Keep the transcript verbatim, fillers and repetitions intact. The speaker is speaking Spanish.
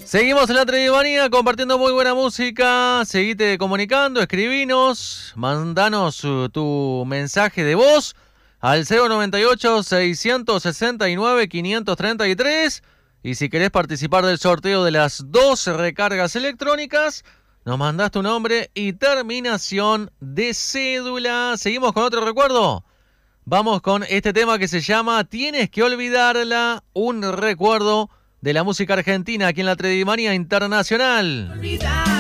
Seguimos en la Tredimanía compartiendo muy buena música. Seguite comunicando, escribinos, mandanos uh, tu mensaje de voz al cero noventa y ocho, seiscientos sesenta y nueve, quinientos treinta y tres. Y si querés participar del sorteo de las dos recargas electrónicas, nos mandás tu nombre y terminación de cédula. Seguimos con otro recuerdo. Vamos con este tema que se llama Tienes que olvidarla, un recuerdo de la música argentina aquí en la Tredimanía Internacional.